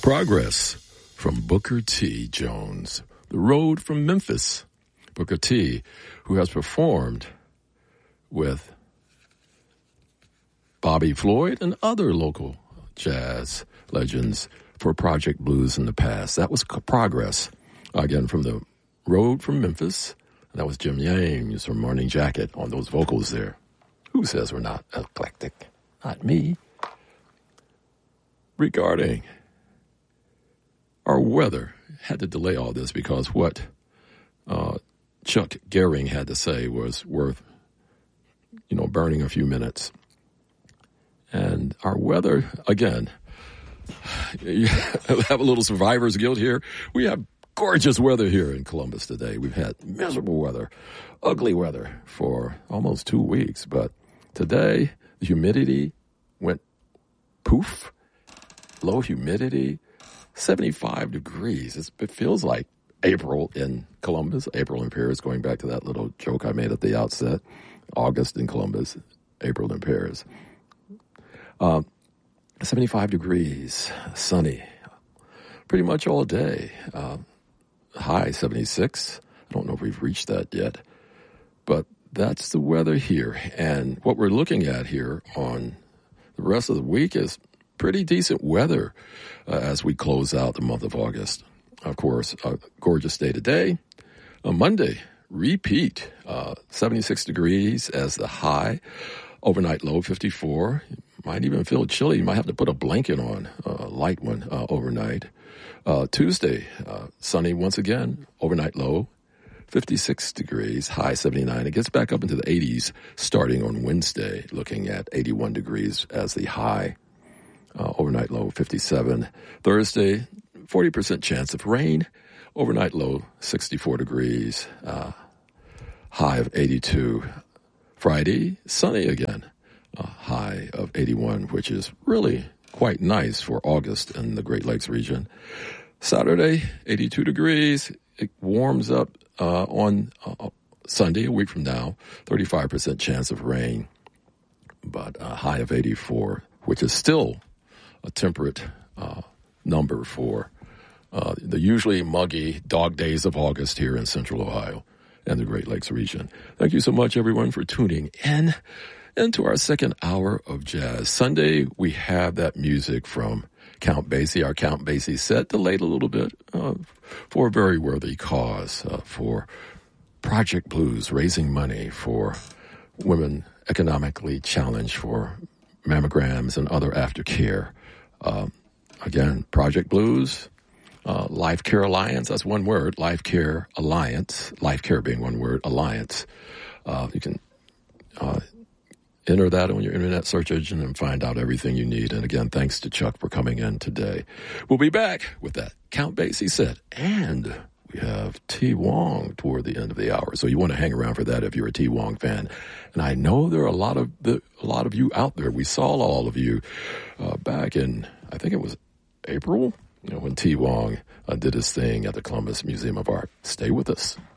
Progress from Booker T. Jones. The Road from Memphis. Booker T., who has performed with Bobby Floyd and other local jazz legends for Project Blues in the past. That was Progress, again, from the Road from Memphis. And that was Jim James from Morning Jacket on those vocals there. Who says we're not eclectic? Not me. Regarding our weather, had to delay all this because what Chuck Gehring had to say was worth, burning a few minutes. And our weather, again, you have a little survivor's guilt here. We have gorgeous weather here in Columbus today. We've had miserable weather, ugly weather for almost 2 weeks. But today, the humidity went poof, low humidity, 75 degrees. It feels like April in Columbus, April in Paris, going back to that little joke I made at the outset. August in Columbus, April in Paris. 75 degrees, sunny, pretty much all day. High 76. I don't know if we've reached that yet. But that's the weather here. And what we're looking at here on the rest of the week is pretty decent weather as we close out the month of August. Of course, a gorgeous day today. On Monday, repeat, 76 degrees as the high. Overnight low, 54. Might even feel chilly. You might have to put a blanket on, a light one, overnight. Tuesday, sunny once again. Overnight low, 56 degrees, high 79. It gets back up into the 80s starting on Wednesday, looking at 81 degrees as the high. Overnight low, 57. Thursday, 40% chance of rain. Overnight low, 64 degrees. High of 82. Friday, sunny again. High of 81, which is really quite nice for August in the Great Lakes region. Saturday, 82 degrees. It warms up on Sunday, a week from now. 35% chance of rain, but a high of 84, which is still a temperate number for the usually muggy dog days of August here in Central Ohio and the Great Lakes region. Thank you so much, everyone, for tuning in into our second hour of jazz. Sunday, we have that music from Count Basie, our Count Basie set, delayed a little bit for a very worthy cause, for Project Blues, raising money for women economically challenged, for mammograms and other aftercare. Again, Project Blues, Life Care Alliance, that's one word, Life Care Alliance, Life Care being one word, Alliance. You can enter that on your internet search engine and find out everything you need. And again, thanks to Chuck for coming in today. We'll be back with that Count Basie set. And we have T. Wong toward the end of the hour. So you want to hang around for that if you're a T. Wong fan. And I know there are a lot of you out there. We saw all of you back in, I think it was April, when T. Wong did his thing at the Columbus Museum of Art. Stay with us.